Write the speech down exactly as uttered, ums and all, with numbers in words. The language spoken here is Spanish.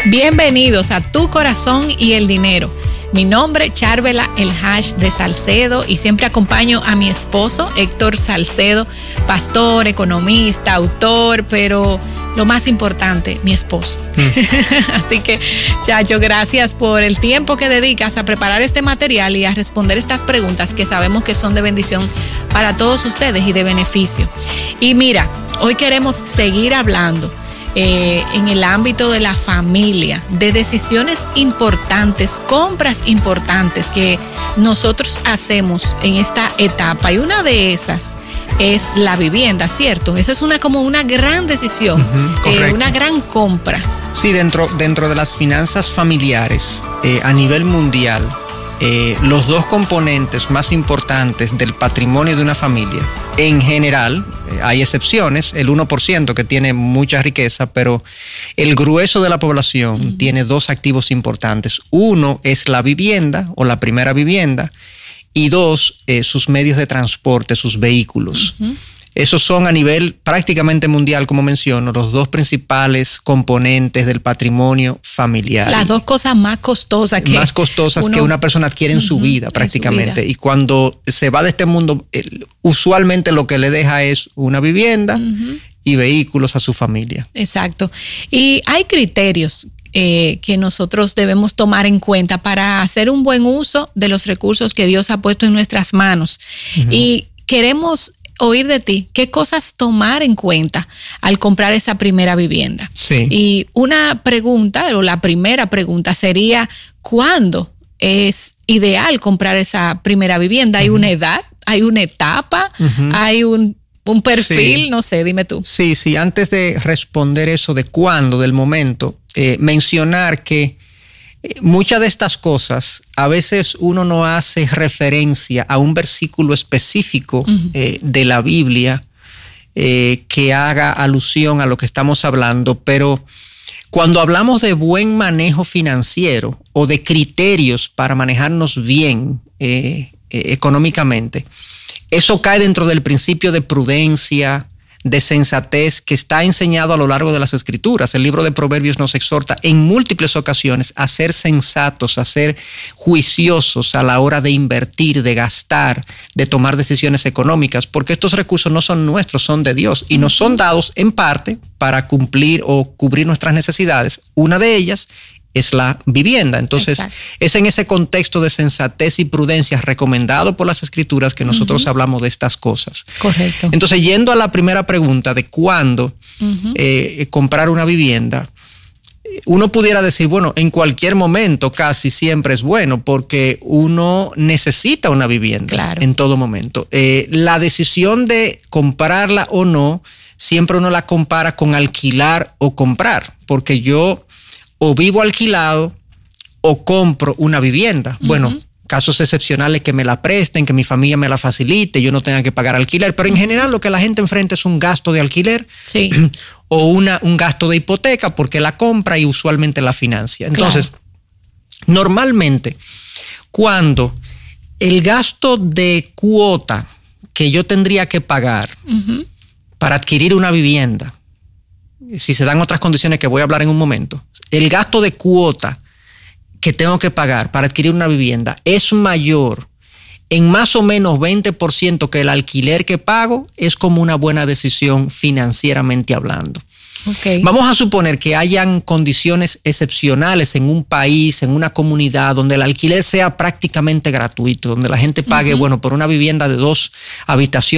Bienvenidos a Tu Corazón y el Dinero. Mi nombre es Charvela El Hash de Salcedo y siempre acompaño a mi esposo Héctor Salcedo, pastor, economista, autor, pero lo más importante, mi esposo. Mm. Así que, Chacho, gracias por el tiempo que dedicas a preparar este material y a responder estas preguntas que sabemos que son de bendición para todos ustedes y de beneficio. Y mira, hoy queremos seguir hablando Eh, en el ámbito de la familia, de decisiones importantes, compras importantes que nosotros hacemos en esta etapa. Y una de esas es la vivienda, ¿cierto? Esa es una como una gran decisión, uh-huh, eh, una gran compra. Sí, dentro, dentro de las finanzas familiares eh, a nivel mundial, eh, los dos componentes más importantes del patrimonio de una familia, en general, hay excepciones, el uno por ciento que tiene mucha riqueza, pero el grueso de la población uh-huh. tiene dos activos importantes. Uno es la vivienda o la primera vivienda y dos, eh, sus medios de transporte, sus vehículos. Uh-huh. Esos son a nivel prácticamente mundial, como menciono, los dos principales componentes del patrimonio familiar. Las dos cosas más costosas que más costosas uno, que una persona adquiere en uh-huh, su vida prácticamente. En su vida. Y cuando se va de este mundo, usualmente lo que le deja es una vivienda uh-huh. y vehículos a su familia. Exacto. Y hay criterios Eh, que nosotros debemos tomar en cuenta para hacer un buen uso de los recursos que Dios ha puesto en nuestras manos. Uh-huh. Y queremos oír de ti qué cosas tomar en cuenta al comprar esa primera vivienda. Sí. Y una pregunta, o la primera pregunta sería, ¿cuándo es ideal comprar esa primera vivienda? ¿Hay uh-huh. una edad? ¿Hay una etapa? Uh-huh. ¿Hay un un perfil? Sí. No sé, dime tú. Sí, sí. Antes de responder eso de cuándo, del momento, eh, mencionar que eh, muchas de estas cosas, a veces uno no hace referencia a un versículo específico uh-huh. eh, de la Biblia eh, que haga alusión a lo que estamos hablando, pero cuando hablamos de buen manejo financiero o de criterios para manejarnos bien eh, eh, económicamente, eso cae dentro del principio de prudencia, de sensatez que está enseñado a lo largo de las Escrituras. El libro de Proverbios nos exhorta en múltiples ocasiones a ser sensatos, a ser juiciosos a la hora de invertir, de gastar, de tomar decisiones económicas, porque estos recursos no son nuestros, son de Dios y nos son dados en parte para cumplir o cubrir nuestras necesidades. Una de ellas es la vivienda. Entonces, exacto. es en ese contexto de sensatez y prudencia recomendado por las Escrituras que nosotros uh-huh. hablamos de estas cosas. Correcto. Entonces, yendo a la primera pregunta de cuándo uh-huh. eh, comprar una vivienda, uno pudiera decir, bueno, en cualquier momento casi siempre es bueno porque uno necesita una vivienda claro. en todo momento. Eh, la decisión de comprarla o no, siempre uno la compara con alquilar o comprar, porque yo o vivo alquilado o compro una vivienda. Uh-huh. Bueno, casos excepcionales que me la presten, que mi familia me la facilite, yo no tenga que pagar alquiler, pero en general lo que la gente enfrenta es un gasto de alquiler sí. o una, un gasto de hipoteca porque la compra y usualmente la financia. Entonces, claro. normalmente, cuando el gasto de cuota que yo tendría que pagar uh-huh. para adquirir una vivienda, si se dan otras condiciones que voy a hablar en un momento, el gasto de cuota que tengo que pagar para adquirir una vivienda es mayor en más o menos veinte por ciento que el alquiler que pago, es como una buena decisión financieramente hablando. Okay. Vamos a suponer que hayan condiciones excepcionales en un país, en una comunidad, donde el alquiler sea prácticamente gratuito, donde la gente pague, uh-huh. bueno, por una vivienda de dos habitaciones,